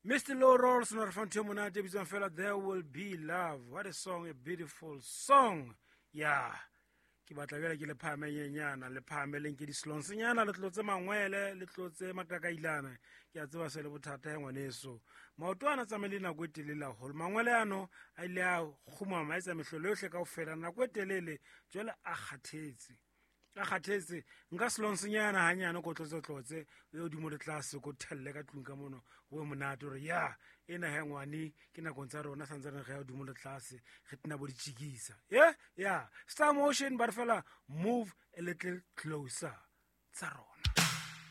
Mr. Low Rolls, not from Timonate, Bizon fella, There Will Be Love. What a song, a beautiful song. Yeah. Ke batla bjale ke le phaamenyenyana le phaameleng ke dislonsenyana le tlotse mangwele le tlotse makakailana ke a tseba se le bothata he ngwaneso maoto ana tsamele nako e telele haholo mangwele ano a ile a kgumama a etsa mehlolo yohle kaofela nako e telele jwale a kgathetse nka selonsenyana hanyane ko tlotse o ye hodimo le tlase ko thelle ka tlung ka mono o e monate hore ya ena he ngwane ke nakong tsa rona santsane re ya hodimo le tlase re tena bo ditšhikisa yeah Star Motion but fela move a little closer tsa rona